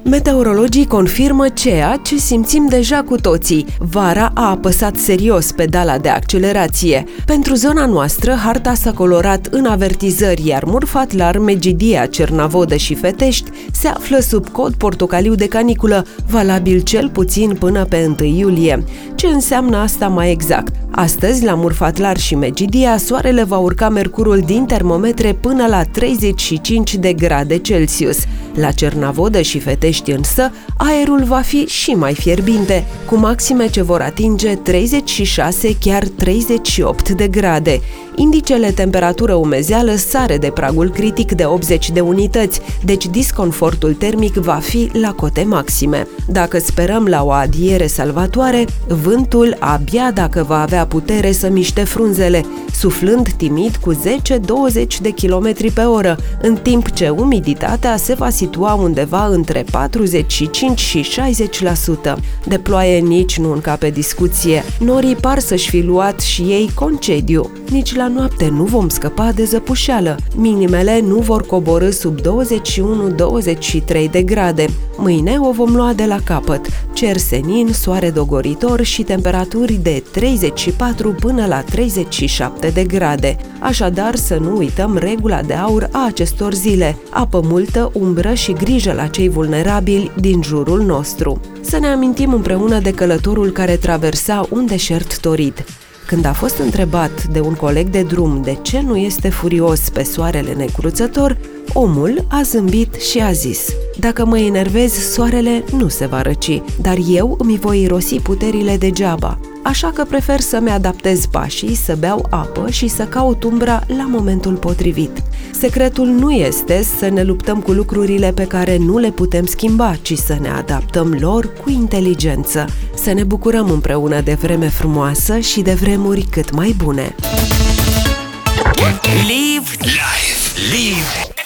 Meteorologii confirmă ceea ce simțim deja cu toții. Vara a apăsat serios pedala de accelerație. Pentru zona noastră, harta s-a colorat în avertizări, iar Murfatlar, Megidia, Cernavodă și Fetești se află sub cod portocaliu de caniculă, valabil cel puțin până pe 1 iulie. Ce înseamnă asta mai exact? Astăzi, la Murfatlar și Megidia, soarele va urca mercurul din termometre până la 35 de grade Celsius. La Cernavodă și Fetești însă, aerul va fi și mai fierbinte, cu maxime ce vor atinge 36, chiar 38 de grade. Indicele temperatură-umezeală sare de pragul critic de 80 de unități, deci disconfortul termic va fi la cote maxime. Dacă sperăm la o adiere salvatoare, vântul abia dacă va avea putere să miște frunzele, suflând timid cu 10-20 de km pe oră, în timp ce umiditatea se va situa undeva între 45 și 60%. De ploaie nici nu încape discuție. Norii par să-și fi luat și ei concediu. Nici la noapte nu vom scăpa de zăpușeală. Minimele nu vor coborî sub 21-23 de grade. Mâine o vom lua de la capăt. Cer senin, soare dogoritor și temperaturi de 34 până la 37 de grade. Așadar, să nu uităm regula de aur a acestor zile: apă multă, umbră și grijă la cei vulnerabili din jurul nostru. Să ne amintim împreună de călătorul care traversa un deșert torid. Când a fost întrebat de un coleg de drum de ce nu este furios pe soarele necruțător, omul a zâmbit și a zis: dacă mă enervez, soarele nu se va răci, dar eu îmi voi irosi puterile degeaba. Așa că prefer să-mi adaptez pașii, să beau apă și să caut umbra la momentul potrivit. Secretul nu este să ne luptăm cu lucrurile pe care nu le putem schimba, ci să ne adaptăm lor cu inteligență. Să ne bucurăm împreună de vreme frumoasă și de vremuri cât mai bune. Live!